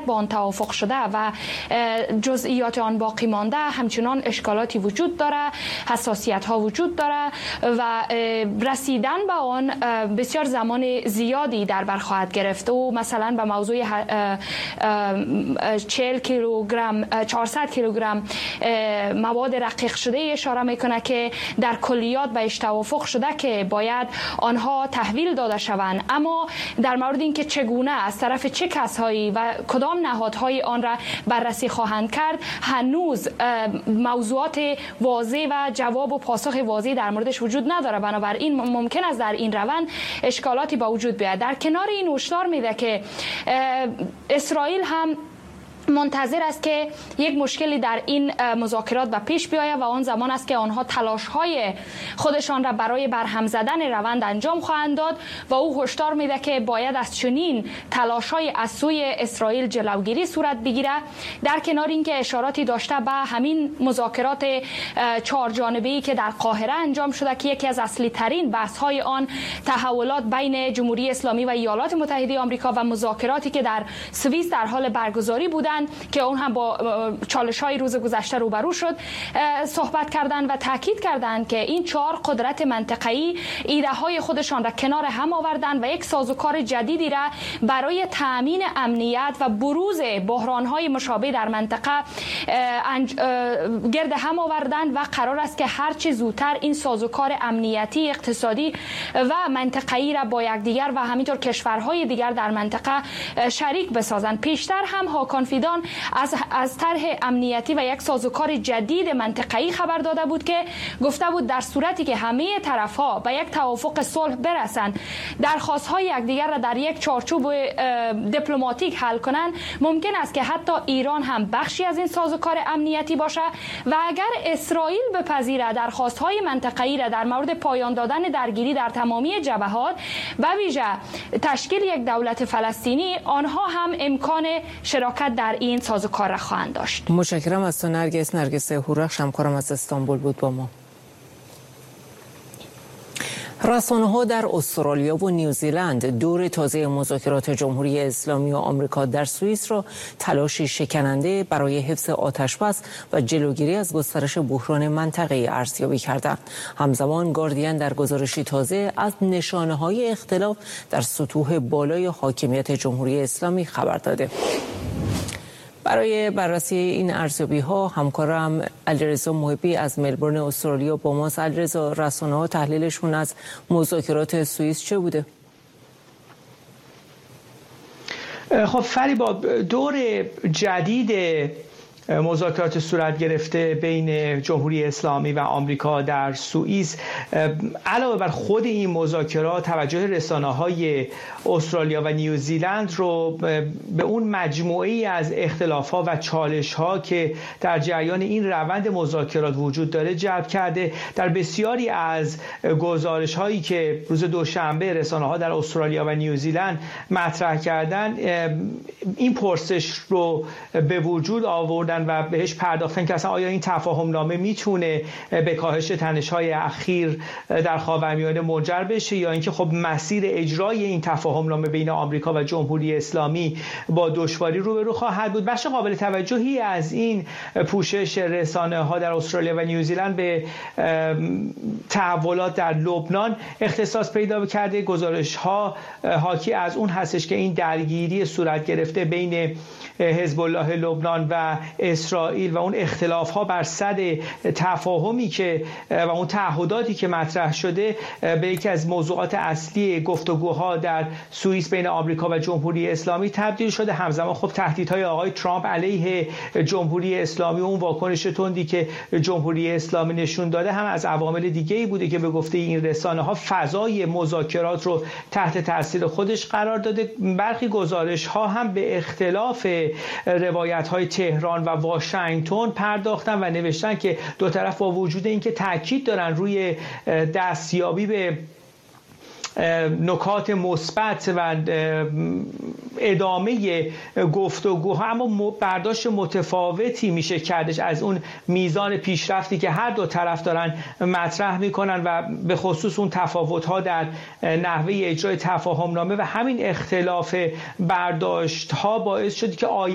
با آن توافق شده و جزئیات آن باقی مانده، همچنان اشکالاتی وجود داره، حساسیت ها وجود داره و رسیدن به آن بسیار زمان زیادی در بر خواهد گرفت. و مثلا به موضوع 40 کیلوگرم 400 کیلوگرم مواد رقیق شده اشاره میکنه که در کلیات بهش توافق شده که باید آنها تحویل داده شوند، اما در مورد اینکه چگونه از طرف چه کسایی و کدام نهادهای آن را بررسی خواهند کرد هنوز موضوعات واضح و جواب و پاسخ واضح در موردش وجود نداره. بنابراین ممکن است در این روند اشکالاتی با وجود بیاید. در کنار این هشدار میده که اسرائیل هم منتظر است که یک مشکلی در این مذاکرات به پیش بیاید و آن زمان است که آنها تلاش‌های خودشان را برای برهم زدن روند انجام خواهند داد و او هشدار میده که باید از چنین تلاش‌های از سوی اسرائیل جلوگیری صورت بگیره. در کنار اینکه اشاراتی داشته به همین مذاکرات 4 جانبه‌ای که در قاهره انجام شده که یکی از اصلی ترین بحث‌های آن تحولات بین جمهوری اسلامی و ایالات متحده آمریکا و مذاکراتی که در سوئیس در حال برگزاری بودند که اون هم با چالش‌های روز گذشته روبرو شد، صحبت کردند و تاکید کردند که این 4 قدرت منطقه‌ای ایده‌های خودشان را کنار هم آوردند و یک سازوکار جدیدی را برای تأمین امنیت و بروز بحران‌های مشابه در منطقه گرد هم آوردند و قرار است که هر چه زودتر این سازوکار امنیتی، اقتصادی و منطقه‌ای را با یکدیگر و همینطور کشورهای دیگر در منطقه شریک بسازند. پیشتر هم هاکان فیدان از طرح امنیتی و یک سازوکار جدید منطقه‌ای خبر داده بود که گفته بود در صورتی که همه طرف‌ها به یک توافق صلح برسند، درخواست‌های یکدیگر را در یک چارچوب دیپلماتیک حل کنند، ممکن است که حتی ایران هم بخشی از این سازوکار امنیتی باشه و اگر اسرائیل بپذیره درخواست‌های منطقه‌ای را در مورد پایان دادن درگیری در تمامی جبهات و ویژه تشکیل یک دولت فلسطینی، آنها هم امکان شراکت در این سازوکار را خواهند داشت. متشکرم از تو نرگس هورخش، همکارم از استانبول بود با ما. رسانه‌ها در استرالیا و نیوزیلند دور تازه مذاکرات جمهوری اسلامی و آمریکا در سوئیس را تلاشی شکننده برای حفظ آتش‌بس و جلوگیری از گسترش بحران منطقه‌ای ارزیابی کردند. همزمان گاردین در گزارشی تازه از نشانه‌های اختلاف در سطوح بالای حاکمیت جمهوری اسلامی خبر داده. برای بررسی این ارزیابی‌ها همکارم علیرضا محبی از ملبورن استرالیا با ماست. علیرضا، رسانه‌ها تحلیلشون از مذاکرات سوئیس چه بوده؟ خب فریبا، دور جدید مذاکرات صورت گرفته بین جمهوری اسلامی و آمریکا در سوئیس، علاوه بر خود این مذاکرات توجه رسانه‌های استرالیا و نیوزیلند رو به اون مجموعه‌ای از اختلاف‌ها و چالش‌ها که در جریان این روند مذاکرات وجود داره جلب کرده. در بسیاری از گزارش‌هایی که روز دوشنبه رسانه‌ها در استرالیا و نیوزیلند مطرح کردن، این پرسش رو به وجود آوردن و بهش پرداختن که اصلا آیا این تفاهم نامه میتونه به کاهش تنش‌های اخیر در خاورمیانه منجر بشه یا اینکه خب مسیر اجرای این تفاهم نامه بین آمریکا و جمهوری اسلامی با دشواری روبرو خواهد بود. بخش قابل توجهی از این پوشش رسانه‌ها در استرالیا و نیوزیلند به تحولات در لبنان اختصاص پیدا کرده. گزارش‌ها حاکی از اون هستش که این درگیری صورت گرفته بین حزب الله لبنان و اسرائیل و اون اختلاف‌ها بر صد تفاهمی که و اون تعهداتی که مطرح شده به یکی از موضوعات اصلی گفتگوها در سوئیس بین آمریکا و جمهوری اسلامی تبدیل شده. همزمان خب تهدیدهای آقای ترامپ علیه جمهوری اسلامی و اون واکنش تندی که جمهوری اسلامی نشون داده هم از عوامل دیگه‌ای بوده که به گفته این رسانه‌ها فضای مذاکرات رو تحت تاثیر خودش قرار داده. برخی گزارش‌ها هم به اختلاف روایت‌های تهران و واشنگتن پرداختن و نوشتن که دو طرف با وجود اینکه تاکید دارن روی دستیابی به نکات مثبت و ادامه گفتگوها، اما برداشت متفاوتی میشه کردش از اون میزان پیشرفتی که هر دو طرف دارن مطرح میکنن و به خصوص اون تفاوت‌ها در نحوه اجرای تفاهم نامه و همین اختلاف برداشت‌ها باعث شد که